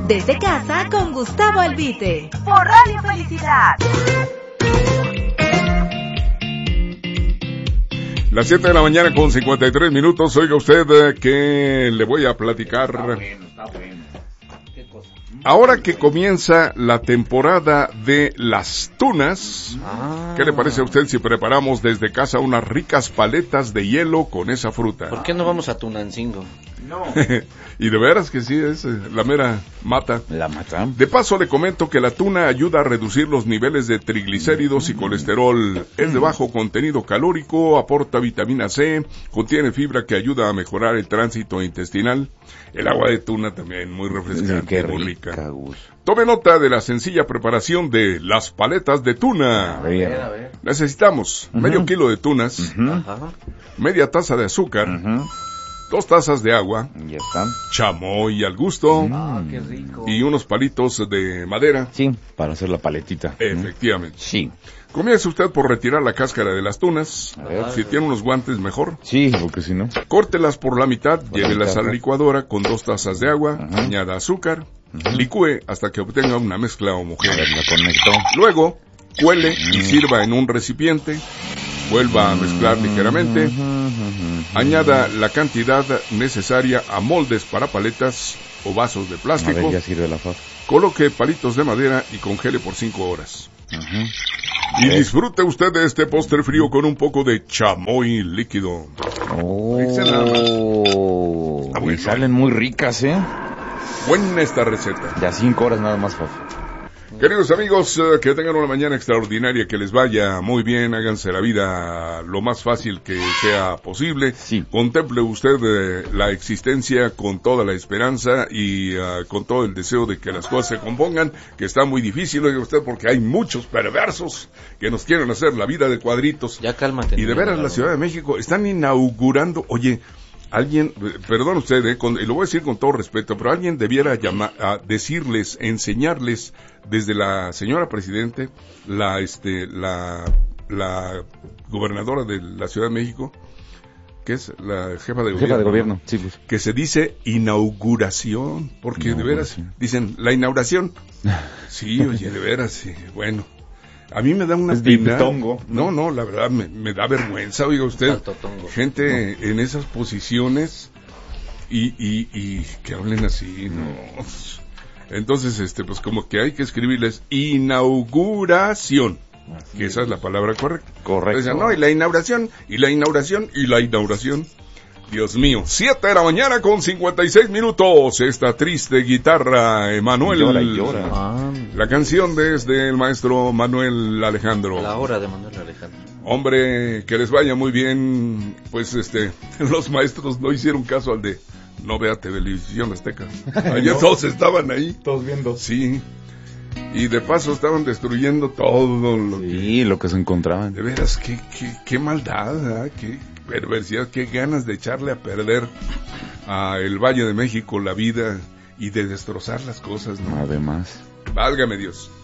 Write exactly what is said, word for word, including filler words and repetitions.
Desde casa con Gustavo Albite. Por Radio Felicidad. Las siete de la mañana con cincuenta y tres minutos. Oiga usted eh, que le voy a platicar. Está bueno, está bueno. ¿Qué cosa? Ahora que comienza la temporada de las tunas, Ah. ¿qué le parece a usted si preparamos desde casa unas ricas paletas de hielo con esa fruta? ¿Por qué no vamos a Tunancingo? No. Y de veras que sí, es eh, la mera mata. La matan. De paso le comento que la tuna ayuda a reducir los niveles de triglicéridos y colesterol. Es de bajo contenido calórico, aporta vitamina C, contiene fibra que ayuda a mejorar el tránsito intestinal. El agua de tuna también muy refrescante, Qué muy rica, rica. Gus. Tome nota de la sencilla preparación de las paletas de tuna. A ver, a ver. Necesitamos Ujú. medio kilo de tunas, Ujú. Ajá. media taza de azúcar, Ujú. dos tazas de agua, Ya está. chamoy al gusto Ah, qué rico. y unos palitos de madera. Sí, para hacer la paletita. Efectivamente. Sí. Comience usted por retirar la cáscara de las tunas. A ver. Si tiene unos guantes, mejor. Sí, porque si no. Córtelas por la mitad, Por la llévelas mitad, a la ¿no? licuadora con dos tazas de agua, Ajá. añada azúcar, licúe hasta que obtenga una mezcla A ver, homogénea. la conectó. Luego, cuele y Mm. sirva en un recipiente. Vuelva a mezclar ligeramente. Ujú, ujú. Añada la cantidad necesaria a moldes para paletas o vasos de A plástico. ver, ya sirve la faja. Coloque palitos de madera y congele por cinco horas. Ujú. Y Eh. disfrute usted de este postre frío con un poco de chamoy líquido. Dice nada más. Oh, Ah, y bueno. salen muy ricas, ¿eh? Buena esta receta. Ya cinco horas nada más, Fafa. Queridos amigos, eh, que tengan una mañana extraordinaria, que les vaya muy bien, háganse la vida lo más fácil que sea posible. Sí. Contemple usted eh, la existencia con toda la esperanza y eh, con todo el deseo de que las cosas se compongan, que está muy difícil, oiga usted, porque hay muchos perversos que nos quieren hacer la vida de cuadritos. Ya cálmate. Y de niño, veras, la Ciudad de México están inaugurando, oye, alguien, eh, perdón usted, eh, con, y lo voy a decir con todo respeto, pero alguien debiera llamar, a decirles, enseñarles desde la señora Presidente, la, este, la, la gobernadora de la Ciudad de México, que es la jefa de gobierno, Jefa de gobierno, sí, pues. que se dice inauguración, porque de veras, Inauguración. dicen, la inauguración. Sí, oye, de veras, sí, bueno. A mí me da una Es pena. diptongo, No, no, la verdad me, me da vergüenza, oiga usted. Alto tongo. Gente en esas posiciones y, y, y que hablen así, no. Entonces, este, pues como que hay que escribirles inauguración, que esa es la palabra correcta. Correcto. Dicen, no, y la inauguración, y la inauguración, y la inauguración. Dios mío, siete de la mañana con cincuenta y seis minutos. Esta triste guitarra, Emanuel. Llora y llora. Ah, La canción desde el maestro Manuel Alejandro. la hora de Manuel Alejandro. Hombre, que les vaya muy bien. Pues este, los maestros no hicieron caso al de no vea televisión azteca. Ayer No. todos estaban ahí. Todos viendo. Sí. Y de paso estaban destruyendo todo lo que... Sí, lo que se encontraban. De veras, qué, qué, qué maldad, ¿verdad? Qué perversidad, qué ganas de echarle a perder a el Valle de México la vida y de destrozar las cosas, ¿no? Además. Válgame Dios.